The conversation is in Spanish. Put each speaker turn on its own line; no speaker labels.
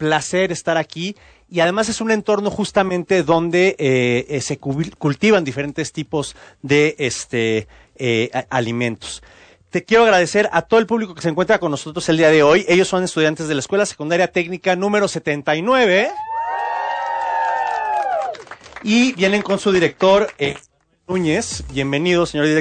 placer estar aquí. Y además es un entorno justamente donde se cultivan diferentes tipos de alimentos. Te quiero agradecer a todo el público que se encuentra con nosotros el día de hoy. Ellos son estudiantes de la Escuela Secundaria Técnica número 79 y vienen con su director, Núñez. Bienvenido, señor director.